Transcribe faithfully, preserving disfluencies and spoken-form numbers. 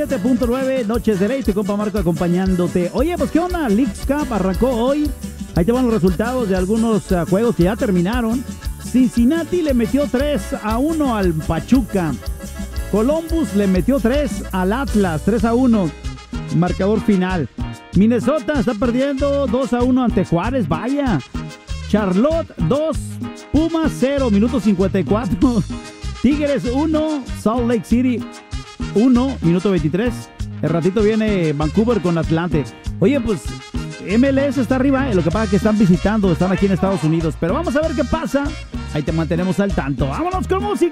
siete punto nueve, Noches de Ley, tu compa Marco acompañándote. Oye, pues, ¿qué onda? Leagues Cup arrancó hoy. Ahí te van los resultados de algunos uh, juegos que ya terminaron. Cincinnati le metió tres a uno al Pachuca. Columbus le metió tres al Atlas, tres a uno. Marcador final. Minnesota está perdiendo dos a uno ante Juárez, vaya. Charlotte dos, Pumas cero, minuto cincuenta y cuatro. Tigres uno, Salt Lake City uno, minuto veintitrés. El ratito viene Vancouver con Atlante. Oye, pues M L S está arriba, eh. Lo que pasa es que están visitando, están aquí en Estados Unidos. Pero vamos a ver qué pasa. Ahí te mantenemos al tanto. ¡Vámonos con música!